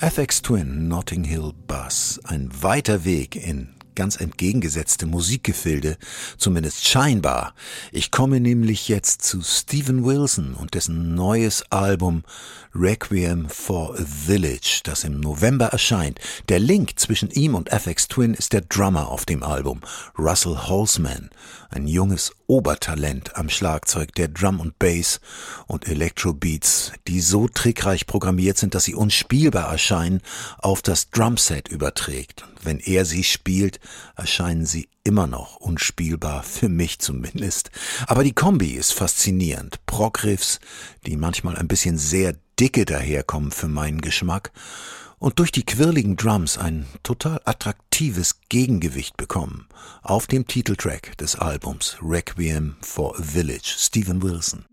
Aphex Twin, Notting Hill Bus. Ein weiter Weg in ganz entgegengesetzte Musikgefilde, zumindest scheinbar. Ich komme nämlich jetzt zu Steven Wilson und dessen neues Album Requiem for a Village, das im November erscheint. Der Link zwischen ihm und Aphex Twin ist der Drummer auf dem Album, Russell Holzman, ein junges Obertalent am Schlagzeug, der Drum und Bass und Electrobeats, die so trickreich programmiert sind, dass sie unspielbar erscheinen, auf das Drumset überträgt. Wenn er sie spielt, erscheinen sie immer noch unspielbar, für mich zumindest. Aber die Kombi ist faszinierend. Prog-Riffs, die manchmal ein bisschen sehr dicke daherkommen für meinen Geschmack und durch die quirligen Drums ein total attraktives Gegengewicht bekommen. Auf dem Titeltrack des Albums Requiem for a Village, Steven Wilson.